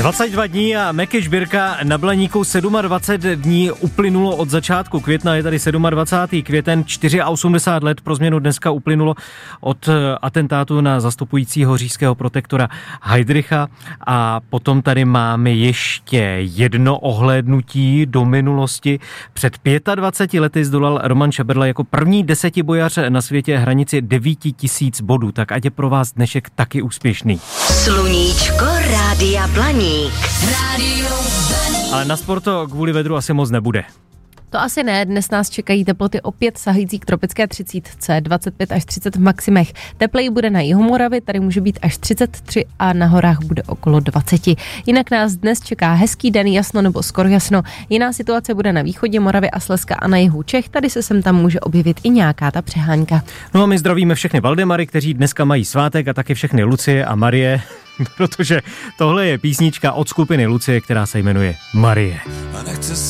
22 dní a Meky Žbírka na Blaníku. 27 dní uplynulo od začátku května, je tady 27. květen, 84 let pro změnu dneska uplynulo od atentátu na zastupujícího říšského protektora Heydricha. A potom tady máme ještě jedno ohlédnutí do minulosti. Před 25 lety zdolal Roman Šeberla jako první desetibojař na světě hranici 9000 bodů. Tak ať je pro vás dnešek taky úspěšný. Sluníčko Rádia Blaník. Ale na sport to kvůli vedru asi moc nebude. To asi ne, dnes nás čekají teploty opět sahající k tropické 30, 25 až 30 v maximech. Tepleji bude na jihu Moravy, tady může být až 33 a na horách bude okolo 20. Jinak nás dnes čeká hezký den, jasno nebo skoro jasno. Jiná situace bude na východě Moravy a Slezska a na jihu Čech, tady se sem tam může objevit i nějaká ta přehánka. No a my zdravíme všechny Valdemary, kteří dneska mají svátek, a taky všechny Lucie a Marie, protože tohle je písnička od skupiny Lucie, která se jmenuje Marie.